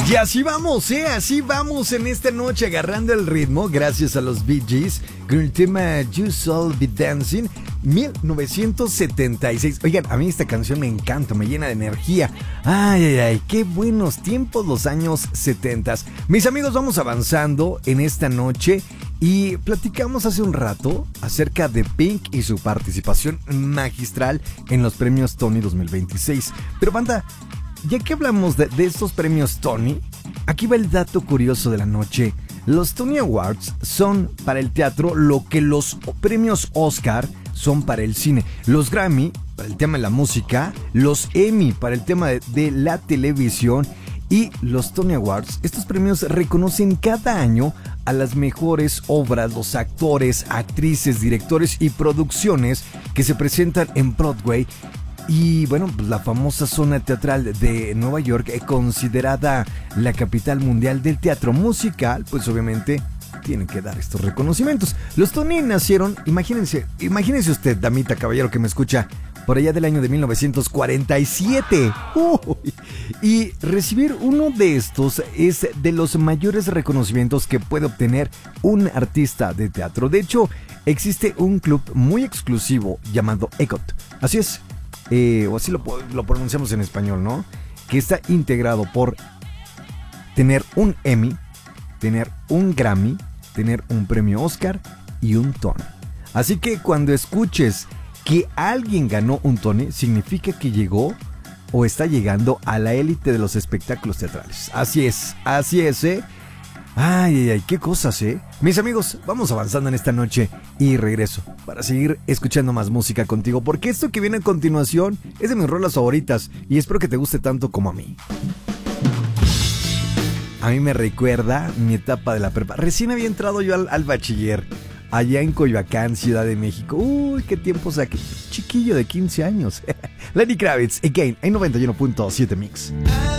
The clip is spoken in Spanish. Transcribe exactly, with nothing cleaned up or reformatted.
Y así vamos, ¿eh? Así vamos en esta noche agarrando el ritmo gracias a los Bee Gees con el tema You Shall Be Dancing mil novecientos setenta y seis. Oigan, a mí esta canción me encanta, me llena de energía. Ay, ay, ay, qué buenos tiempos los años setenta. Mis amigos, vamos avanzando en esta noche y platicamos hace un rato acerca de Pink y su participación magistral en los premios Tony dos mil veintiséis. Pero banda, ya que hablamos de, de estos premios Tony, aquí va el dato curioso de la noche. Los Tony Awards son para el teatro lo que los premios Oscar son para el cine. Los Grammy para el tema de la música, los Emmy para el tema de, de la televisión y los Tony Awards. Estos premios reconocen cada año a las mejores obras, los actores, actrices, directores y producciones que se presentan en Broadway. Y bueno, pues la famosa zona teatral de Nueva York, eh, considerada la capital mundial del teatro musical, pues obviamente tienen que dar estos reconocimientos. Los Tony nacieron, imagínense, imagínense usted, damita, caballero que me escucha, por allá del año de mil novecientos cuarenta y siete. Uy, y recibir uno de estos es de los mayores reconocimientos que puede obtener un artista de teatro. De hecho, existe un club muy exclusivo llamado EGOT. Así es. Eh, o así lo, lo pronunciamos en español, ¿no? Que está integrado por tener un Emmy, tener un Grammy, tener un premio Oscar y un Tony. Así que cuando escuches que alguien ganó un Tony, significa que llegó o está llegando a la élite de los espectáculos teatrales. Así es, así es, ¿eh? Ay, ay, ay, qué cosas, ¿eh? Mis amigos, vamos avanzando en esta noche y regreso para seguir escuchando más música contigo, porque esto que viene a continuación es de mis rolas favoritas y espero que te guste tanto como a mí. A mí me recuerda mi etapa de la prepa. Recién había entrado yo al, al bachiller, allá en Coyoacán, Ciudad de México. Uy, qué tiempos aquí. Chiquillo de quince años. Lenny Kravitz, Again, en noventa y uno punto siete Mix.